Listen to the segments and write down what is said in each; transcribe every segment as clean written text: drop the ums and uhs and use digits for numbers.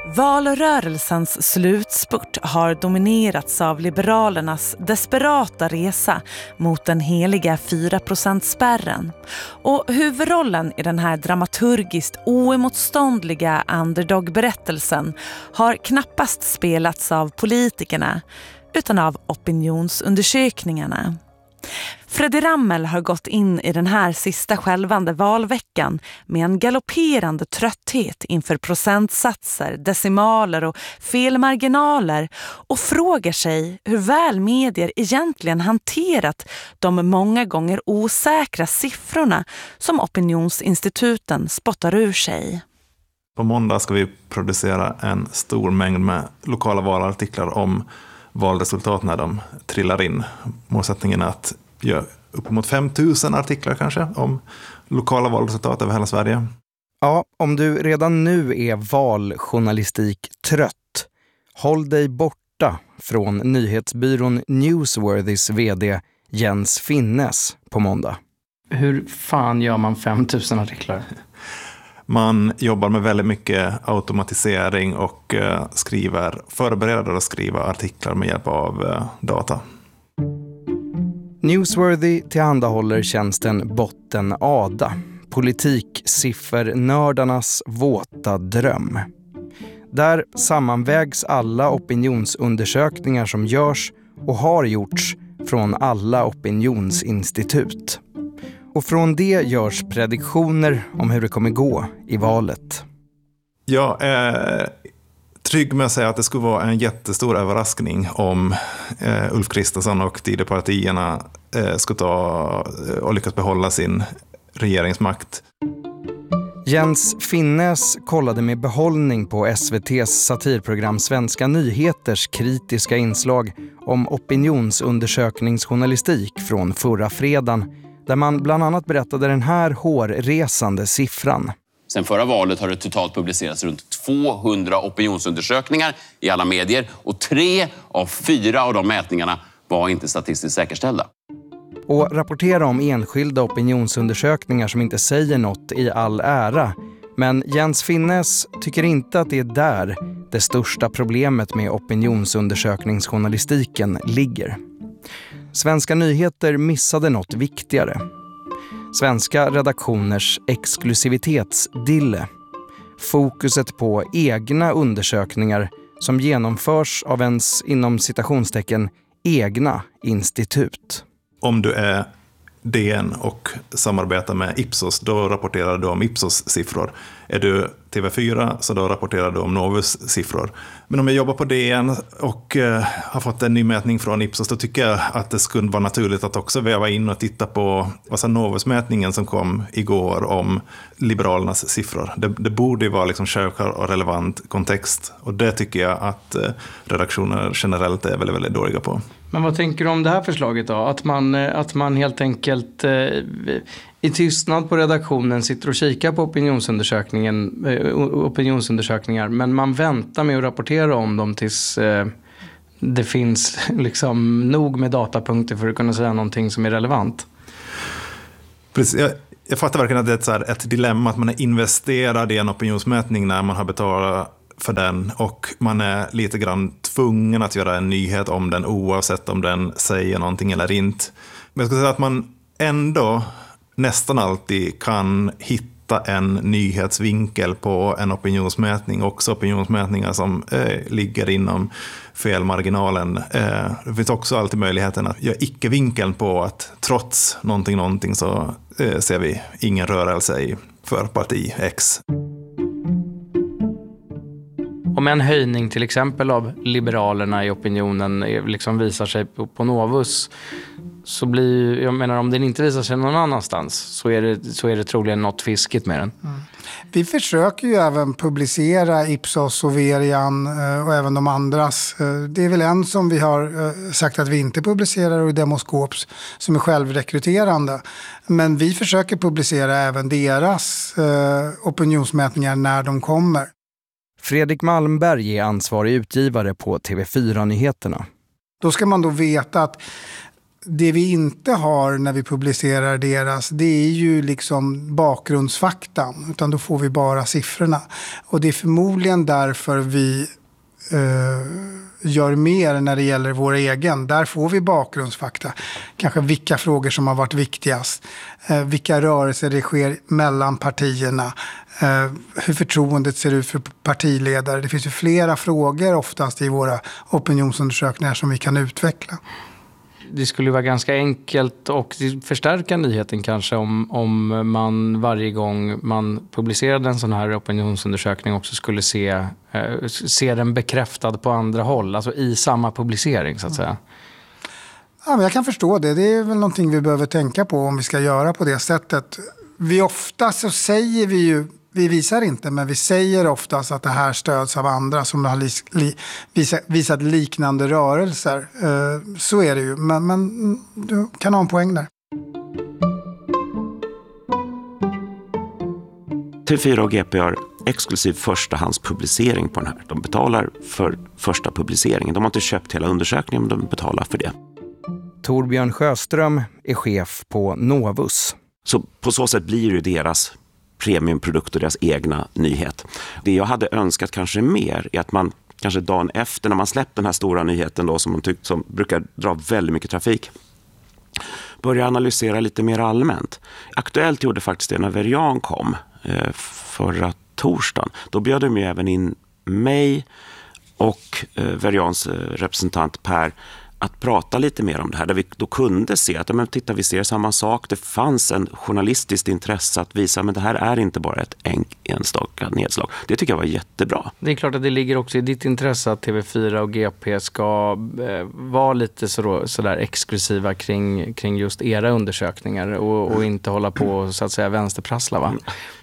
Valrörelsens slutspurt har dominerats av Liberalernas desperata resa mot den heliga 4%-spärren. Och huvudrollen i den här dramaturgiskt oemotståndliga underdog-berättelsen har knappast spelats av politikerna utan av opinionsundersökningarna. Freddy Rammel har gått in i den här sista skälvande valveckan med en galopperande trötthet inför procentsatser, decimaler och felmarginaler och frågar sig hur väl medier egentligen hanterat de många gånger osäkra siffrorna som opinionsinstituten spottar ur sig. På måndag ska vi producera en stor mängd med lokala valartiklar om valresultat när de trillar in. Målsättningen är att göra uppemot 5000 artiklar kanske om lokala valresultat över hela Sverige. Ja, om du redan nu är valjournalistik trött, håll dig borta från nyhetsbyrån Newsworthys vd Jens Finnes på måndag. Hur fan gör man 5000 artiklar? Man jobbar med väldigt mycket automatisering och förbereder att skriva artiklar med hjälp av data. Newsworthy tillhandahåller tjänsten Botten Ada, politiksiffernördarnas våta dröm. Där sammanvägs alla opinionsundersökningar som görs och har gjorts från alla opinionsinstitut. Och från det görs prediktioner om hur det kommer gå i valet. Jag är trygg med att säga att det skulle vara en jättestor överraskning om Ulf Kristersson och Tidöpartierna skulle ta och lyckas behålla sin regeringsmakt. Jens Finnes kollade med behållning på SVT:s satirprogram Svenska Nyheters kritiska inslag om opinionsundersökningsjournalistik från förra fredagen, där man bland annat berättade den här hårresande siffran. Sen förra valet har det totalt publicerats runt 200 opinionsundersökningar i alla medier och 3 av 4 av de mätningarna var inte statistiskt säkerställda. Och rapportera om enskilda opinionsundersökningar som inte säger något i all ära. Men Jens Finnes tycker inte att det är där det största problemet med opinionsundersökningsjournalistiken ligger. Svenska Nyheter missade något viktigare. Svenska redaktioners exklusivitetsdille. Fokuset på egna undersökningar som genomförs av ens inom citationstecken egna institut. Om du är DN och samarbetar med Ipsos, då rapporterar du om Ipsos siffror. Är du TV4 så då rapporterar du om Novus siffror. Men om jag jobbar på DN och har fått en ny mätning från Ipsos, då tycker jag att det skulle vara naturligt att också väva in och titta på Novus-mätningen som kom igår om Liberalernas siffror. Det borde ju vara liksom självklar och relevant kontext, och det tycker jag att redaktioner generellt är väldigt, väldigt dåliga på. Men vad tänker du om det här förslaget då? Att man helt enkelt i tystnad på redaktionen sitter och kikar på opinionsundersökningar, men man väntar med att rapportera om dem tills det finns liksom nog med datapunkter för att kunna säga någonting som är relevant. Precis, jag fattar verkligen att det är ett dilemma att man är investerad i en opinionsmätning när man har betalat för den, och man är lite grann tvungen att göra en nyhet om den oavsett om den säger någonting eller inte. Men jag skulle säga att man ändå nästan alltid kan hitta en nyhetsvinkel på en opinionsmätning, också opinionsmätningar som ligger inom felmarginalen. Det finns också alltid möjligheten att göra icke-vinkeln på att trots någonting så ser vi ingen rörelse för parti X. Om en höjning till exempel av Liberalerna i opinionen liksom visar sig på Novus, så blir, jag menar, om den inte visar sig någon annanstans så är det troligen något fiskigt med den. Mm. Vi försöker ju även publicera Ipsos och Verian och även de andras. Det är väl en som vi har sagt att vi inte publicerar, och Demoskops som är självrekryterande. Men vi försöker publicera även deras opinionsmätningar när de kommer. Fredrik Malmberg är ansvarig utgivare på TV4-nyheterna. Då ska man då veta att det vi inte har när vi publicerar deras, det är ju liksom bakgrundsfaktan, utan då får vi bara siffrorna. Och det är förmodligen därför vi gör mer när det gäller vår egen. Där får vi bakgrundsfakta. Kanske vilka frågor som har varit viktigast. Vilka rörelser det sker mellan partierna. Hur förtroendet ser ut för partiledare. Det finns ju flera frågor oftast i våra opinionsundersökningar som vi kan utveckla. Det skulle vara ganska enkelt och förstärka nyheten kanske om man varje gång man publicerade en sån här opinionsundersökning också skulle se den bekräftad på andra håll, alltså i samma publicering så att säga. Ja, men jag kan förstå det. Det är väl någonting vi behöver tänka på om vi ska göra på det sättet. Ofta så säger vi ju, vi visar inte, men vi säger oftast att det här stöds av andra som har visat liknande rörelser. Så är det ju, men du kan ha en poäng där. TV4 och GP har exklusiv förstahandspublicering på den här. De betalar för första publiceringen. De har inte köpt hela undersökningen, men de betalar för det. Torbjörn Sjöström är chef på Novus. Så på så sätt blir ju deras premiumprodukt och deras egna nyhet. Det jag hade önskat kanske mer är att man kanske dagen efter när man släpper den här stora nyheten då, som brukar dra väldigt mycket trafik, börja analysera lite mer allmänt. Aktuellt gjorde faktiskt det när Verian kom förra torsdagen. Då bjöd de ju även in mig och Verians representant Per att prata lite mer om det här, där vi då kunde se att men titta, vi ser samma sak. Det fanns en journalistiskt intresse att visa, men det här är inte bara ett enstaka nedslag. Det tycker jag var jättebra. Det är klart att det ligger också i ditt intresse att TV4 och GP ska vara lite sådär exklusiva kring just era undersökningar och inte hålla på så att säga vänsterprassla, va?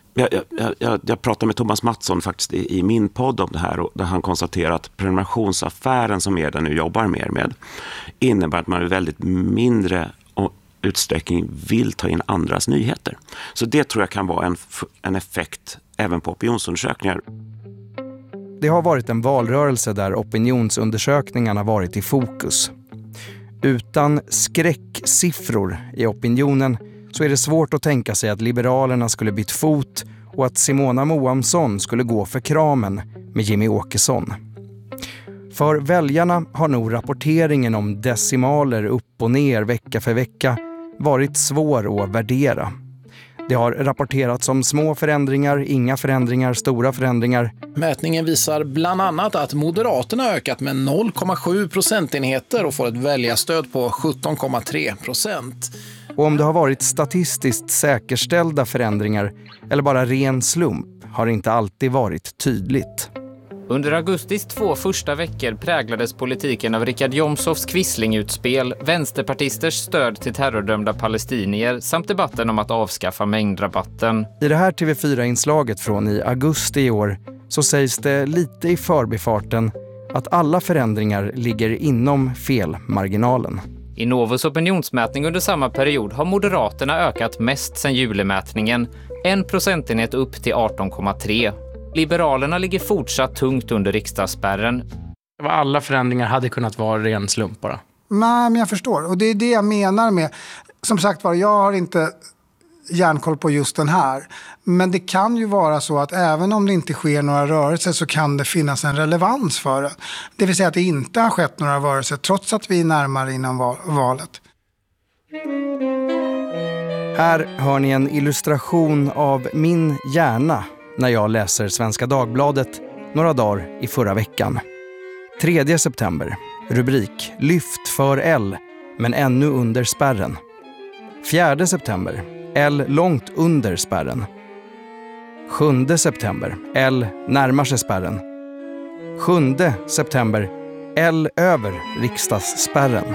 Jag pratade med Thomas Mattsson faktiskt i min podd om det här, och där han konstaterar att prenumerationsaffären som Eda nu jobbar mer med innebär att man i väldigt mindre utsträckning vill ta in andras nyheter. Så det tror jag kan vara en effekt även på opinionsundersökningar. Det har varit en valrörelse där opinionsundersökningarna varit i fokus. Utan skräcksiffror i opinionen så är det svårt att tänka sig att Liberalerna skulle bytt fot och att Simona Moamsson skulle gå för kramen med Jimmy Åkesson. För väljarna har nog rapporteringen om decimaler upp och ner vecka för vecka varit svår att värdera. Det har rapporterats om små förändringar, inga förändringar, stora förändringar. Mätningen visar bland annat att Moderaterna ökat med 0,7 procentenheter och får ett väljarstöd på 17,3%. Och om det har varit statistiskt säkerställda förändringar eller bara ren slump har inte alltid varit tydligt. Under augustis 2 första veckor präglades politiken av Richard Jomshofs Quisling-utspel, vänsterpartisters stöd till terrordömda palestinier samt debatten om att avskaffa mängdrabatten. I det här TV4-inslaget från i augusti i år så sägs det lite i förbifarten att alla förändringar ligger inom felmarginalen. I Novus opinionsmätning under samma period har Moderaterna ökat mest sedan julemätningen, 1 procentenhet upp till 18,3. Liberalerna ligger fortsatt tungt under riksdagsspärren. Alla förändringar hade kunnat vara ren slump bara. Nej, men jag förstår. Och det är det jag menar med... Som sagt var, jag har inte järnkoll på just den här. Men det kan ju vara så att även om det inte sker några rörelser så kan det finnas en relevans för det. Det vill säga att det inte har skett några rörelser trots att vi är närmare innan valet. Här hör ni en illustration av min hjärna när jag läser Svenska Dagbladet några dagar i förra veckan. 3 september. Rubrik: Lyft för L, men ännu under spärren. 4 september. L långt under spärren. 7 september. L närmar sig spärren. 7 september. L över riksdagsspärren.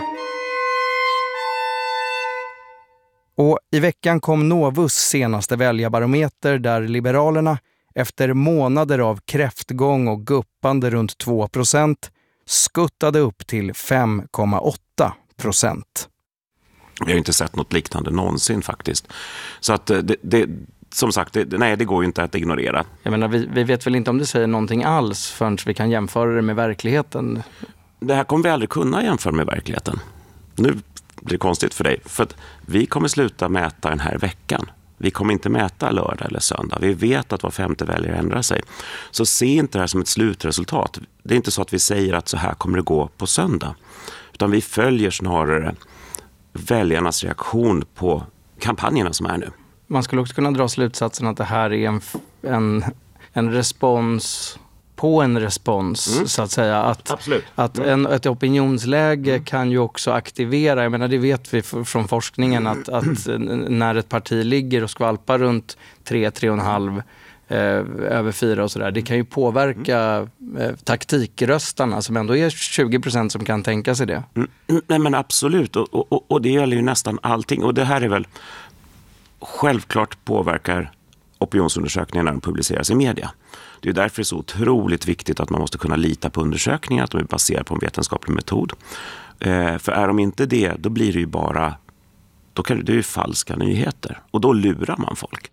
Och i veckan kom Novus senaste väljarbarometer där Liberalerna efter månader av kräftgång och guppande runt 2% skuttade upp till 5,8%. Vi har inte sett något liknande någonsin faktiskt. Så att som sagt, det går ju inte att ignorera. Jag menar, vi vet väl inte om det säger någonting alls förrän vi kan jämföra det med verkligheten. Det här kommer vi aldrig kunna jämföra med verkligheten. Nu blir konstigt för dig. För att vi kommer sluta mäta den här veckan. Vi kommer inte mäta lördag eller söndag. Vi vet att var 5:e väljare ändrar sig. Så se inte det här som ett slutresultat. Det är inte så att vi säger att så här kommer det gå på söndag. Utan vi följer snarare väljarnas reaktion på kampanjerna som är nu. Man skulle också kunna dra slutsatsen att det här är en respons på en respons, så att säga. Att ett opinionsläge kan ju också aktivera, jag menar det vet vi från forskningen, att när ett parti ligger och skvalpar runt 3,5 över 4 och sådär, det kan ju påverka taktikröstarna som ändå är 20% som kan tänka sig det. Nej men absolut, och det gäller ju nästan allting, och det här är väl självklart påverkar opinionsundersökningar när de publiceras i media. Det är därför det är så otroligt viktigt att man måste kunna lita på undersökningar, att de är baserade på en vetenskaplig metod. För är de inte det, då blir det ju bara, det är ju falska nyheter. Och då lurar man folk.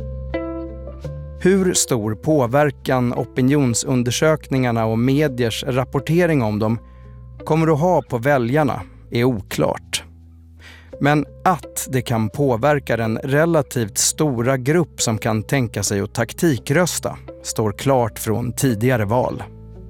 Hur stor påverkan opinionsundersökningarna och mediers rapportering om dem kommer att ha på väljarna är oklart. Men att det kan påverka den relativt stora grupp som kan tänka sig att taktikrösta står klart från tidigare val.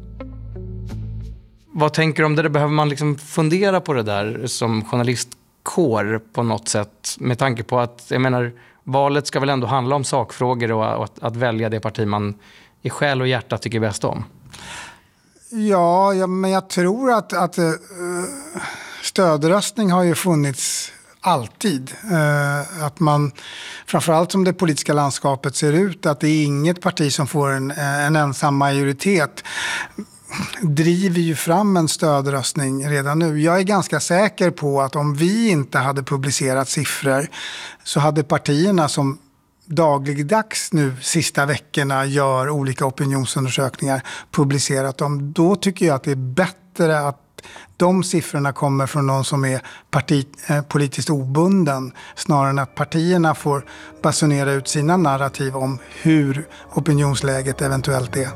Vad tänker du om det? Behöver man liksom fundera på det där som journalistkår på något sätt? Med tanke på att, jag menar, valet ska väl ändå handla om sakfrågor och att välja det parti man i själ och hjärta tycker bäst om. Ja, men jag tror att stödröstning har ju funnits alltid. Att man, framförallt som det politiska landskapet ser ut, att det är inget parti som får en ensam majoritet, driver ju fram en stödröstning redan nu. Jag är ganska säker på att om vi inte hade publicerat siffror så hade partierna som dagligdags nu sista veckorna gör olika opinionsundersökningar publicerat dem. Då tycker jag att det är bättre att de siffrorna kommer från någon som är politiskt obunden snarare än att partierna får basunera ut sina narrativ om hur opinionsläget eventuellt är.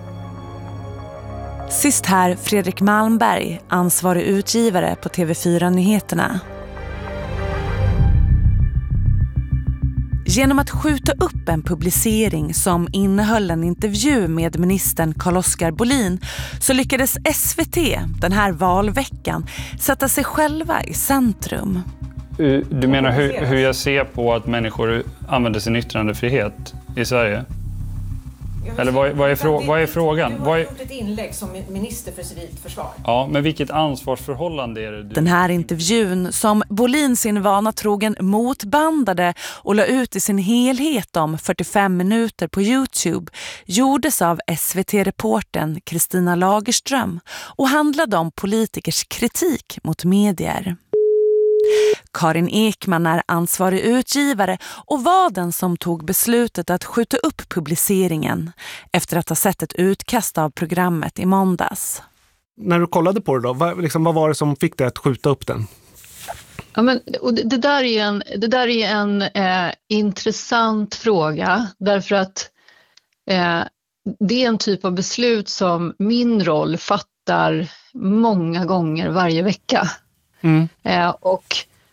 Sist här Fredrik Malmberg, ansvarig utgivare på TV4-nyheterna. Genom att skjuta upp en publicering som innehöll en intervju med ministern Carl-Oskar Bolin så lyckades SVT den här valveckan sätta sig själva i centrum. Du menar hur jag ser på att människor använder sin yttrandefrihet i Sverige? Eller vad är frågan? Du har gjort ett inlägg som minister för civilt försvar. Ja, men vilket ansvarsförhållande är det? Den här intervjun som Bolin sin vana trogen motbandade och la ut i sin helhet om 45 minuter på YouTube gjordes av SVT-reportern Kristina Lagerström och handlade om politikers kritik mot medier. Karin Ekman är ansvarig utgivare och var den som tog beslutet att skjuta upp publiceringen efter att ha sett ett utkast av programmet i måndags. När du kollade på det då, vad var det som fick dig att skjuta upp den? Ja, men, och det där är en intressant fråga därför att det är en typ av beslut som min roll fattar många gånger varje vecka. Och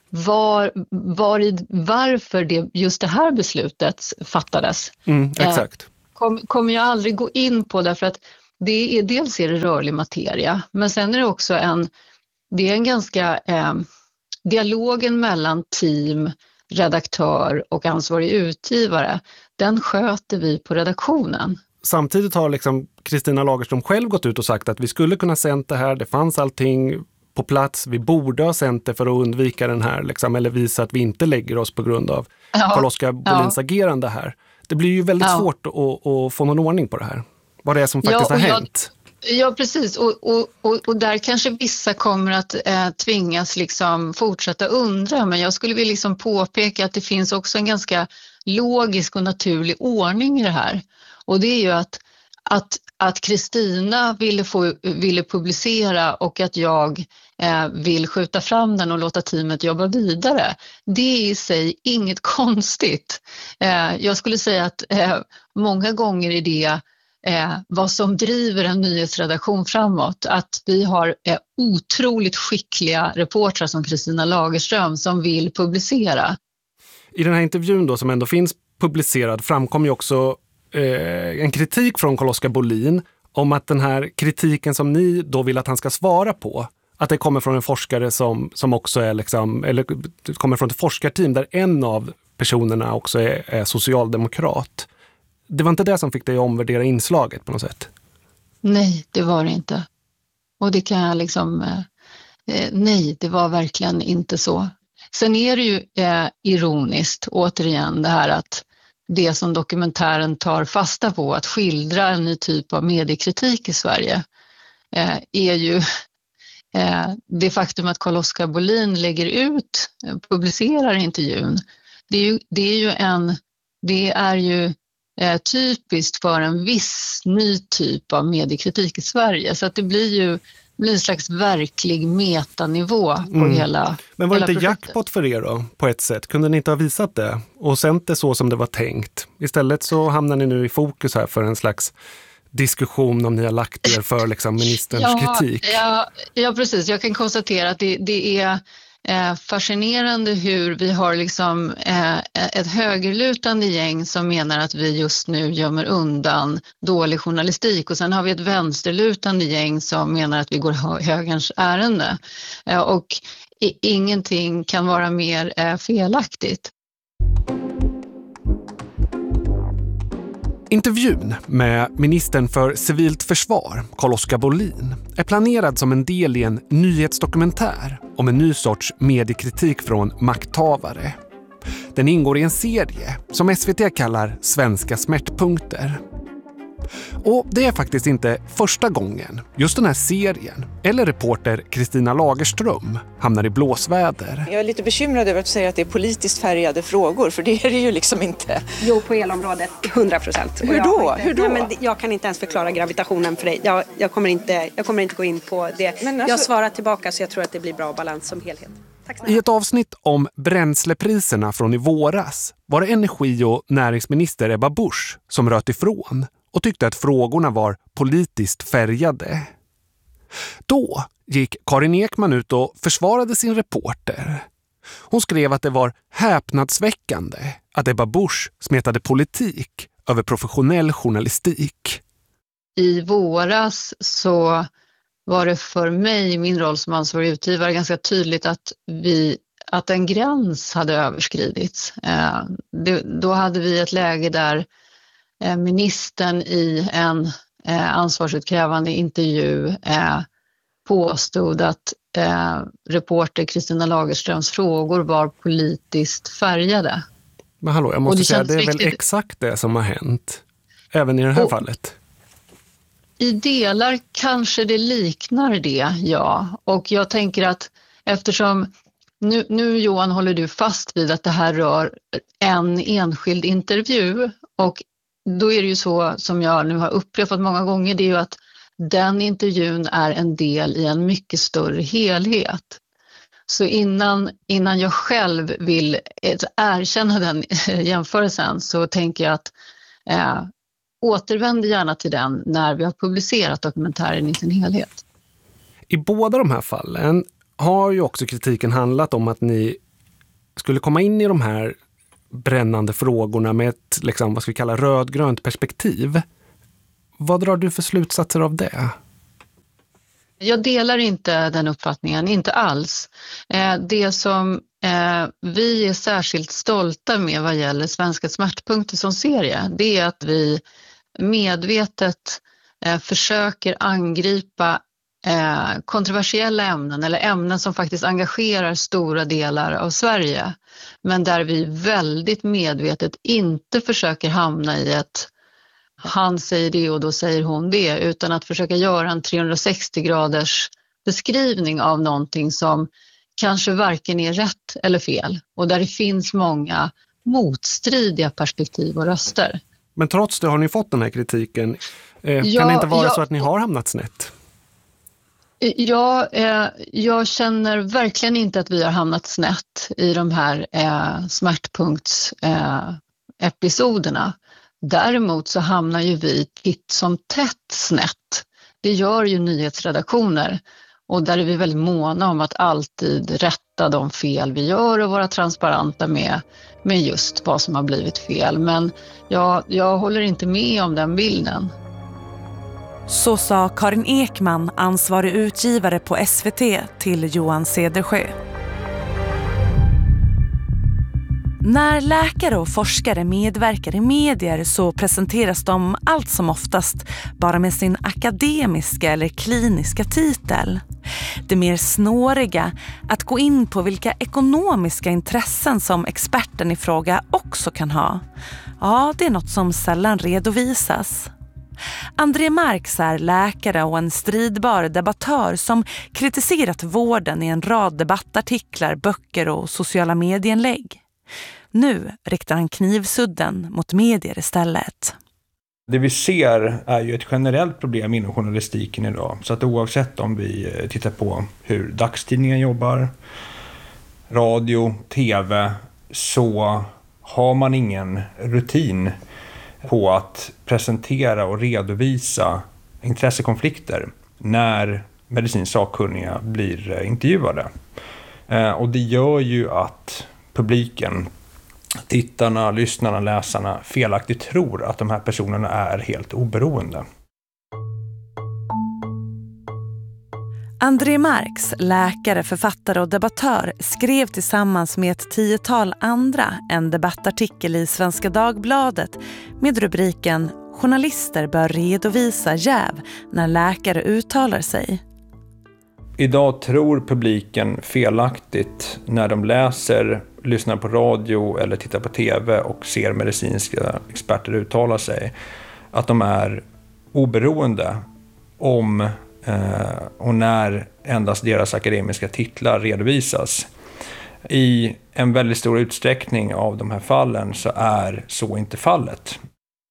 varför just det här beslutet fattades exakt. Kommer jag aldrig gå in på därför att dels är det rörlig materia men sen är det också en ganska dialogen mellan team, redaktör och ansvarig utgivare, den sköter vi på redaktionen. Samtidigt har Kristina Lagerström själv gått ut och sagt att vi skulle kunna sänt det här, det fanns allting på plats, vi borde ha sänt det för att undvika den här, eller visa att vi inte lägger oss på grund av Carl-Oskar Bolins agerande här. Det blir ju väldigt svårt att få någon ordning på det här. Vad det är som faktiskt har hänt. Ja, precis. Och där kanske vissa kommer att tvingas fortsätta undra. Men jag skulle vilja påpeka att det finns också en ganska logisk och naturlig ordning i det här. Och det är ju att Kristina ville publicera och att jag vill skjuta fram den och låta teamet jobba vidare. Det är i sig inget konstigt. Jag skulle säga att många gånger är det vad som driver en nyhetsredaktion framåt. Att vi har otroligt skickliga reportrar som Kristina Lagerström som vill publicera. I den här intervjun då, som ändå finns publicerad, framkom ju också en kritik från Carl-Oskar Bohlin om att den här kritiken som ni då vill att han ska svara på, att det kommer från en forskare som också är liksom, eller kommer från ett forskarteam där en av personerna också är socialdemokrat. Det var inte det som fick dig att omvärdera inslaget på något sätt? Nej, det var det inte. Och det kan jag liksom... nej, det var verkligen inte så. Sen är det ju ironiskt, återigen, det här att det som dokumentären tar fasta på, att skildra en ny typ av mediekritik i Sverige, är ju det faktum att Carl-Oskar Bohlin lägger ut, publicerar intervjun. Det är ju typiskt för en viss ny typ av mediekritik i Sverige. Så att det blir en slags verklig metanivå på hela. Men var det hela inte projektet. jackpot för er då, på ett sätt? Kunde ni inte ha visat det och sänt det så som det var tänkt? Istället så hamnar ni nu i fokus här för en slags diskussion om ni har lagt er för liksom ministerns kritik. Ja, precis. Jag kan konstatera att det är fascinerande hur vi har liksom ett högerlutande gäng som menar att vi just nu gömmer undan dålig journalistik, och sen har vi ett vänsterlutande gäng som menar att vi går högerns ärende, och ingenting kan vara mer felaktigt. Intervjun med ministern för civilt försvar, Carl-Oskar Bohlin, är planerad som en del i en nyhetsdokumentär om en ny sorts mediekritik från makthavare. Den ingår i en serie som SVT kallar Svenska smärtpunkter. Och det är faktiskt inte första gången just den här serien eller reporter Kristina Lagerström hamnar i blåsväder. Jag är lite bekymrad över att du säger att det är politiskt färgade frågor, för det är det ju liksom inte. Jo, på elområdet 100%. Hur då? Nej, men jag kan inte ens förklara gravitationen för dig. Jag kommer inte gå in på det. Men alltså... Jag svarar tillbaka, så jag tror att det blir bra balans som helhet. I ett avsnitt om bränslepriserna från i våras var det energi- och näringsminister Ebba Busch som röt ifrån och tyckte att frågorna var politiskt färgade. Då gick Karin Ekman ut och försvarade sin reporter. Hon skrev att det var häpnadsväckande att Ebba Busch smetade politik över professionell journalistik. I våras så var det för mig, min roll som ansvarig utgivare, ganska tydligt att en gräns hade överskridits. Då hade vi ett läge där ministern i en ansvarsutkrävande intervju påstod att reporter Kristina Lagerströms frågor var politiskt färgade. Men hallå, jag måste säga, det är väl exakt det som har hänt, även i det här fallet? I delar kanske det liknar det, ja. Och jag tänker att eftersom nu Johan håller du fast vid att det här rör en enskild intervju, och då är det ju så som jag nu har upprepat många gånger, det är ju att den intervjun är en del i en mycket större helhet. Så innan jag själv vill erkänna den jämförelsen, så tänker jag att återvänd gärna till den när vi har publicerat dokumentären i sin helhet. I båda de här fallen har ju också kritiken handlat om att ni skulle komma in i de här brännande frågorna med ett, liksom, vad ska vi kalla, rödgrönt perspektiv. Vad drar du för slutsatser av det? Jag delar inte den uppfattningen, inte alls. Det som vi är särskilt stolta med vad gäller Svenska smärtpunkter som serie, det är att vi medvetet försöker angripa kontroversiella ämnen eller ämnen som faktiskt engagerar stora delar av Sverige, men där vi väldigt medvetet inte försöker hamna i ett han säger det och då säger hon det, utan att försöka göra en 360-graders beskrivning av någonting som kanske varken är rätt eller fel, och där det finns många motstridiga perspektiv och röster. Men trots det har ni fått den här kritiken. Kan det inte vara så att ni har hamnat snett? Jag känner verkligen inte att vi har hamnat snett i de här smärtpunktsepisoderna. Däremot så hamnar ju vi titt som tätt snett. Det gör ju nyhetsredaktioner. Och där är vi väldigt måna om att alltid rätta de fel vi gör och vara transparenta med just vad som har blivit fel. Men jag håller inte med om den bilden. Så sa Karin Ekman, ansvarig utgivare på SVT, till Johan Cedersjö. När läkare och forskare medverkar i medier så presenteras de allt som oftast bara med sin akademiska eller kliniska titel. Det mer snåriga, att gå in på vilka ekonomiska intressen som experten i fråga också kan ha. Ja, det är något som sällan redovisas. André Marx är läkare och en stridbar debattör som kritiserat vården i en rad debattartiklar, böcker och sociala medieinlägg. Nu riktar han knivsudden mot medier istället. Det vi ser är ju ett generellt problem inom journalistiken idag. Så att oavsett om vi tittar på hur dagstidningen jobbar, radio, tv, så har man ingen rutin på att presentera och redovisa intressekonflikter när medicinskt sakkunniga blir intervjuade. Och det gör ju att publiken, tittarna, lyssnarna, läsarna felaktigt tror att de här personerna är helt oberoende. André Marx, läkare, författare och debattör, skrev tillsammans med ett 10-tal andra en debattartikel i Svenska Dagbladet med rubriken "Journalister bör redovisa jäv när läkare uttalar sig". Idag tror publiken felaktigt när de lyssnar på radio eller tittar på tv och ser medicinska experter uttala sig, att de är oberoende om och när endast deras akademiska titlar redovisas. I en väldigt stor utsträckning av de här fallen så är så inte fallet.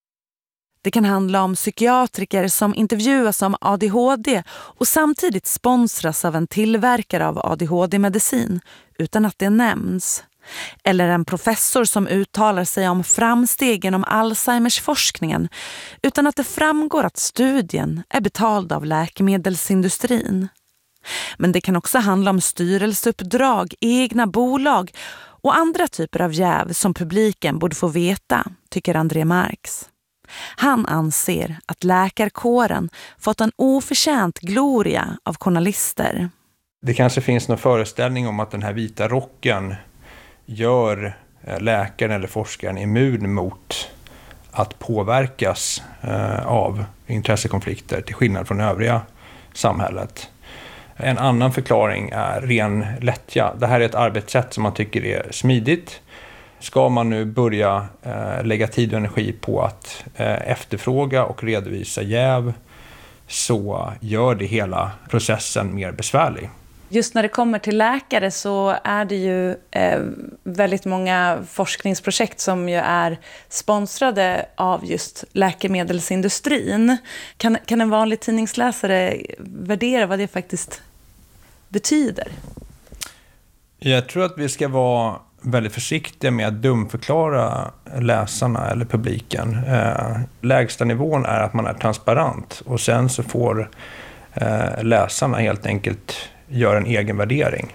Det kan handla om psykiatriker som intervjuas om ADHD och samtidigt sponsras av en tillverkare av ADHD-medicin utan att det nämns. Eller en professor som uttalar sig om framstegen om Alzheimers-forskningen utan att det framgår att studien är betald av läkemedelsindustrin. Men det kan också handla om styrelseuppdrag, egna bolag och andra typer av jäv som publiken borde få veta, tycker André Marx. Han anser att läkarkåren fått en oförtjänt gloria av journalister. Det kanske finns någon föreställning om att den här vita rocken gör läkaren eller forskaren immun mot att påverkas av intressekonflikter till skillnad från övriga samhället. En annan förklaring är ren lättja. Det här är ett arbetssätt som man tycker är smidigt. Ska man nu börja lägga tid och energi på att efterfråga och redovisa jäv, så gör det hela processen mer besvärlig. Just när det kommer till läkare så är det ju väldigt många forskningsprojekt som ju är sponsrade av just läkemedelsindustrin. Kan en vanlig tidningsläsare värdera vad det faktiskt betyder? Jag tror att vi ska vara väldigt försiktiga med att dumförklara läsarna eller publiken. Lägsta nivån är att man är transparent och sen så får läsarna helt enkelt göra en egen värdering.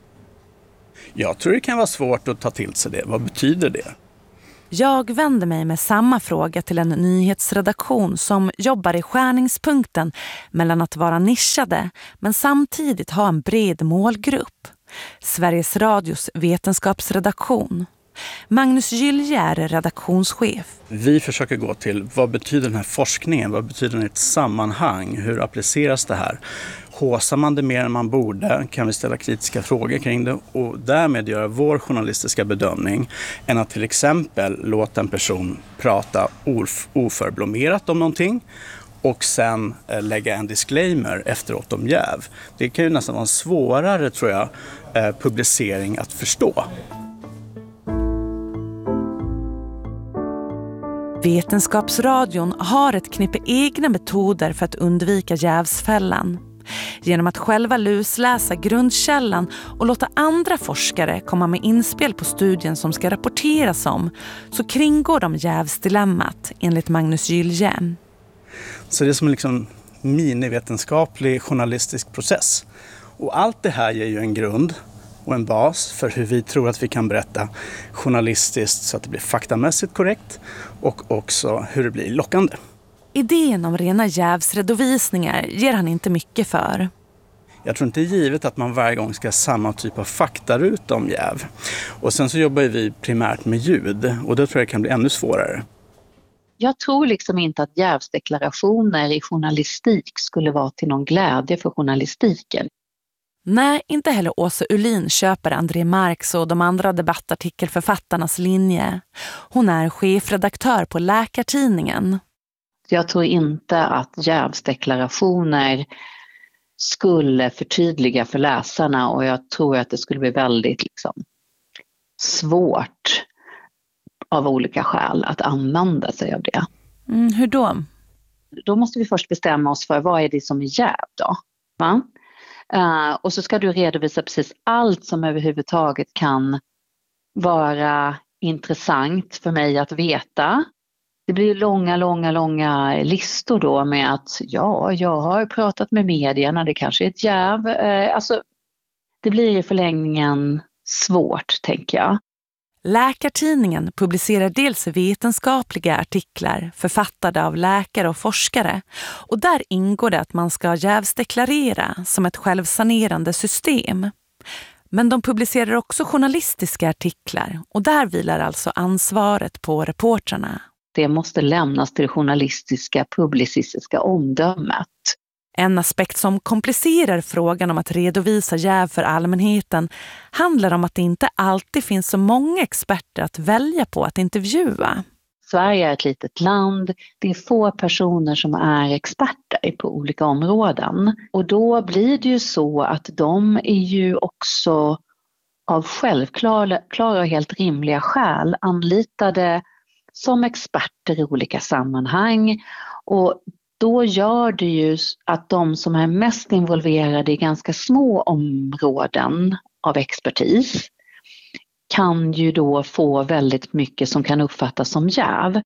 Jag tror det kan vara svårt att ta till sig det. Vad betyder det? Jag vänder mig med samma fråga till en nyhetsredaktion som jobbar i skärningspunkten mellan att vara nischade men samtidigt ha en bred målgrupp. Sveriges Radios vetenskapsredaktion. Magnus Gylje är redaktionschef. Vi försöker gå till vad betyder den här forskningen? Vad betyder den i ett sammanhang? Hur appliceras det här? Håsar man det mer än man borde? Kan vi ställa kritiska frågor kring det? Och därmed göra vår journalistiska bedömning än att till exempel låta en person prata oförblommerat om någonting och sen lägga en disclaimer efteråt om jäv. Det kan ju nästan vara en svårare, tror jag, publicering att förstå. Vetenskapsradion har ett knippe egna metoder för att undvika jävsfällan. Genom att själva lusläsa grundkällan och låta andra forskare komma med inspel på studien som ska rapporteras om, så kringgår de jävsdilemmat enligt Magnus Gylje. Så det är som en liksom minivetenskaplig journalistisk process. Och allt det här ger ju en grund och en bas för hur vi tror att vi kan berätta journalistiskt så att det blir faktamässigt korrekt och också hur det blir lockande. Idén om rena jävsredovisningar ger han inte mycket för. Jag tror inte det är givet att man varje gång ska ha samma typ av faktaruta om jäv. Och sen så jobbar vi primärt med ljud och då tror jag det kan bli ännu svårare. Jag tror liksom inte att jävsdeklarationer i journalistik skulle vara till någon glädje för journalistiken. Nej, inte heller Åsa Uhlin köper André Marx och de andra debattartikelförfattarnas linje. Hon är chefredaktör på Läkartidningen. Jag tror inte att jävsdeklarationer skulle förtydliga för läsarna och jag tror att det skulle bli väldigt svårt av olika skäl att använda sig av det. Hur då? Då måste vi först bestämma oss för vad är det som är jäv då? Va? Och så ska du redovisa precis allt som överhuvudtaget kan vara intressant för mig att veta. Det blir långa listor då med att jag har pratat med medierna, det kanske är ett jäv. Det blir i förlängningen svårt, tänker jag. Läkartidningen publicerar dels vetenskapliga artiklar författade av läkare och forskare och där ingår det att man ska jävsdeklarera som ett självsanerande system. Men de publicerar också journalistiska artiklar och där vilar alltså ansvaret på reportrarna. Det måste lämnas till det journalistiska, publicistiska omdömet. En aspekt som komplicerar frågan om att redovisa jäv för allmänheten handlar om att det inte alltid finns så många experter att välja på att intervjua. Sverige är ett litet land. Det är få personer som är experter på olika områden. Och då blir det ju så att de är ju också av självklara och helt rimliga skäl anlitade som experter i olika sammanhang. Och då gör det ju att de som är mest involverade i ganska små områden av expertis kan ju då få väldigt mycket som kan uppfattas som jäv.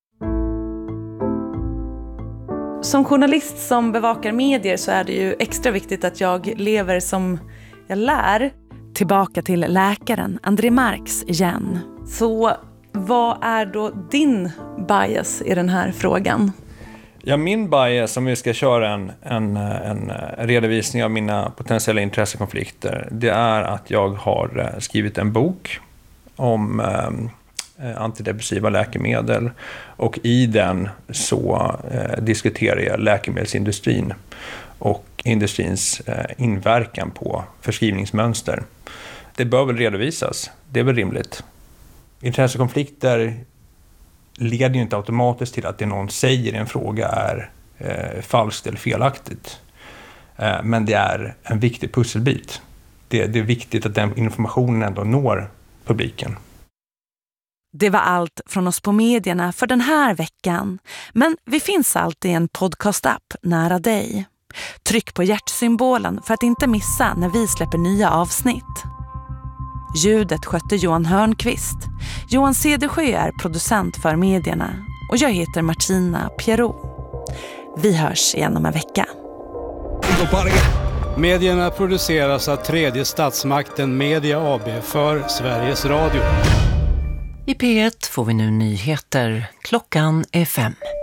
Som journalist som bevakar medier så är det ju extra viktigt att jag lever som jag lär. Tillbaka till läkaren André Marx igen. Så vad är då din bias i den här frågan? Ja, min bias, om vi ska köra en redovisning av mina potentiella intressekonflikter, det är att jag har skrivit en bok om antidepressiva läkemedel och i den så diskuterar jag läkemedelsindustrin och industrins inverkan på förskrivningsmönster. Det bör väl redovisas, det är väl rimligt. Intressekonflikter leder ju inte automatiskt till att det någon säger i en fråga är falskt eller felaktigt. Men det är en viktig pusselbit. Det är viktigt att den informationen ändå når publiken. Det var allt från oss på medierna för den här veckan. Men vi finns alltid i en podcast-app nära dig. Tryck på hjärtsymbolen för att inte missa när vi släpper nya avsnitt. Ljudet skötte Johan Hörnqvist. Johan Cedersjö är producent för medierna. Och jag heter Martina Pierrot. Vi hörs igen om en vecka. Medierna produceras av tredje statsmakten Media AB för Sveriges Radio. I P1 får vi nu nyheter. Klockan är 5.